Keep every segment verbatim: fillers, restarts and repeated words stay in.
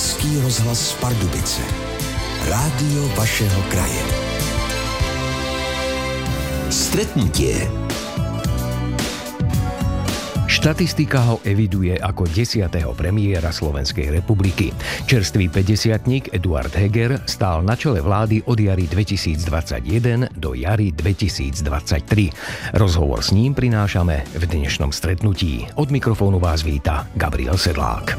Český rozhlas Pardubice. Rádio vašeho kraje. Stretnutie. Štatistika ho eviduje ako desiateho premiéra Slovenskej republiky. Čerstvý päťdesiatnik Eduard Heger stál na čele vlády od jary dvetisícdvadsaťjeden do jary dvetisícdvadsaťtri. Rozhovor s ním prinášame v dnešnom stretnutí. Od mikrofónu vás víta Gabriel Sedlák.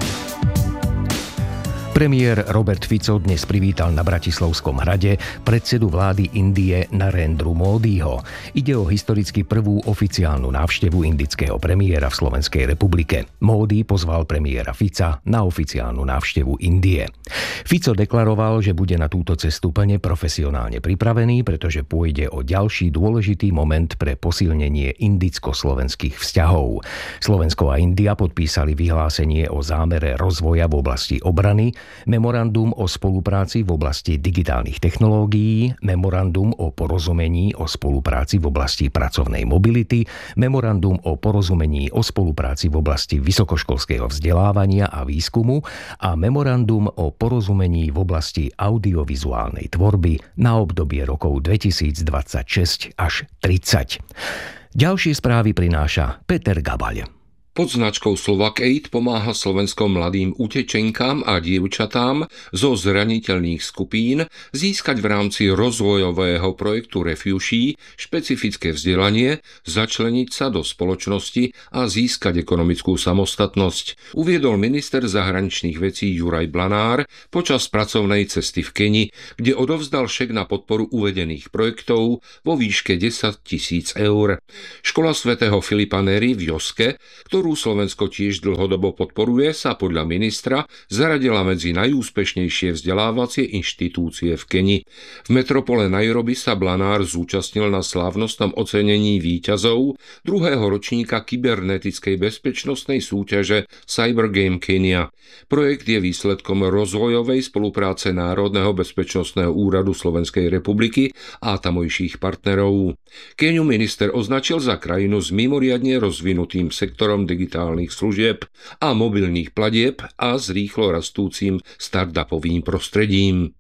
Premiér Robert Fico dnes privítal na Bratislavskom hrade predsedu vlády Indie Narendru Módiho. Ide o historicky prvú oficiálnu návštevu indického premiéra v Slovenskej republike. Módi pozval premiéra Fica na oficiálnu návštevu Indie. Fico deklaroval, že bude na túto cestu plne profesionálne pripravený, pretože pôjde o ďalší dôležitý moment pre posilnenie indicko-slovenských vzťahov. Slovensko a India podpísali vyhlásenie o zámere rozvoja v oblasti obrany, memorandum o spolupráci v oblasti digitálnych technológií, memorandum o porozumení o spolupráci v oblasti pracovnej mobility, memorandum o porozumení o spolupráci v oblasti vysokoškolského vzdelávania a výskumu a memorandum o porozumení v oblasti audiovizuálnej tvorby na obdobie rokov dvetisícdvadsaťšesť až tridsať. Ďalšie správy prináša Peter Gabaľ. Pod značkou Slovak-Aid pomáha Slovenskom mladým utečenkám a dievčatám zo zraniteľných skupín získať v rámci rozvojového projektu Refugee špecifické vzdelanie, začleniť sa do spoločnosti a získať ekonomickú samostatnosť, uviedol minister zahraničných vecí Juraj Blanár počas pracovnej cesty v Keni, kde odovzdal šek na podporu uvedených projektov vo výške desaťtisíc eur. Škola svätého Filipa Néry v Joske, ktorú Slovensko tiež dlhodobo podporuje, sa podľa ministra zaradila medzi najúspešnejšie vzdelávacie inštitúcie v Keni. V metropole Nairobi sa Blanár zúčastnil na slávnostnom ocenení víťazov druhého ročníka kybernetickej bezpečnostnej súťaže Cyber Game Kenia. Projekt je výsledkom rozvojovej spolupráce Národného bezpečnostného úradu Slovenskej republiky a tamojších partnerov. Keniu minister označil za krajinu s mimoriadne rozvinutým sektorom digitálnych služieb a mobilných platieb a s rýchlo rastúcim startupovým prostredím.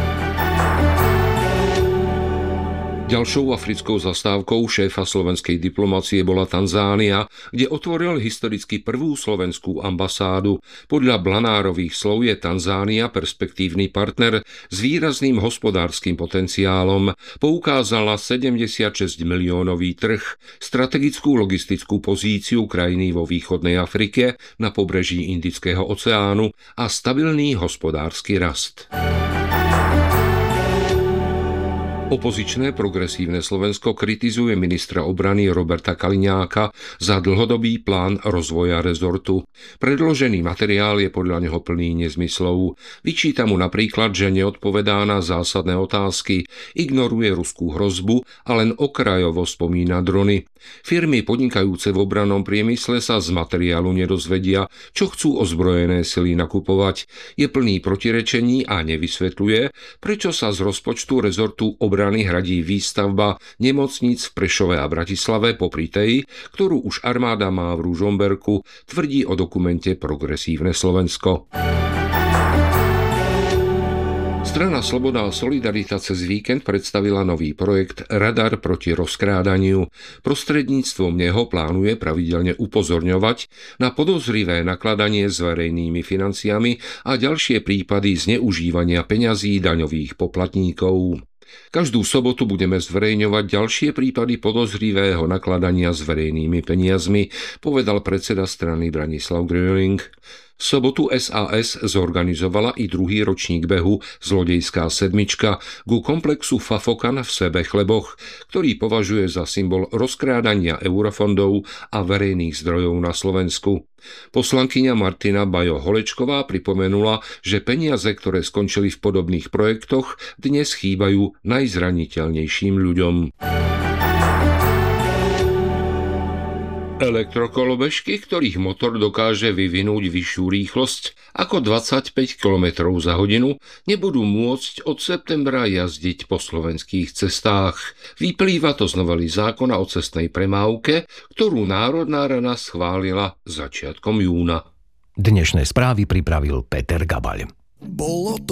Ďalšou africkou zastávkou šéfa slovenskej diplomacie bola Tanzánia, kde otvoril historicky prvú slovenskú ambasádu. Podľa Blanárových slov je Tanzánia perspektívny partner s výrazným hospodárskym potenciálom. Poukázal na sedemdesiatšesť miliónový trh, strategickú logistickú pozíciu krajiny vo východnej Afrike na pobreží Indického oceánu a stabilný hospodársky rast. Opozičné progresívne Slovensko kritizuje ministra obrany Roberta Kaliňáka za dlhodobý plán rozvoja rezortu. Predložený materiál je podľa neho plný nezmyslov. Vyčíta mu napríklad, že neodpovedá na zásadné otázky, ignoruje ruskú hrozbu a len okrajovo spomína drony. Firmy podnikajúce v obrannom priemysle sa z materiálu nedozvedia, čo chcú ozbrojené sily nakupovať. Je plný protirečení a nevysvetľuje, prečo sa z rozpočtu rezortu obrany hradí výstavba nemocníc v Prešove a Bratislave popri tej, ktorú už armáda má v Ružomberku, tvrdí o dokumente Progresívne Slovensko. Strana Sloboda a Solidarita cez víkend predstavila nový projekt Radar proti rozkrádaniu. Prostredníctvom neho plánuje pravidelne upozorňovať na podozrivé nakladanie s verejnými financiami a ďalšie prípady zneužívania peňazí daňových poplatníkov. Každú sobotu budeme zverejňovať ďalšie prípady podozrivého nakladania s verejnými peniazmi, povedal predseda strany Branislav Gröning. V sobotu es a es zorganizovala i druhý ročník behu Zlodejská sedmička ku komplexu Fafokan v Sebechleboch, ktorý považuje za symbol rozkrádania eurofondov a verejných zdrojov na Slovensku. Poslankyňa Martina Bajo-Holečková pripomenula, že peniaze, ktoré skončili v podobných projektoch, dnes chýbajú najzraniteľnejším ľuďom. Elektrokolobežky, ktorých motor dokáže vyvinúť vyššiu rýchlosť ako dvadsaťpäť kilometrov za hodinu, nebudú môcť od septembra jazdiť po slovenských cestách. Vyplýva to z novely zákona o cestnej premávke, ktorú Národná rada schválila začiatkom júna. Dnešné správy pripravil Peter Gabaľ. Bolo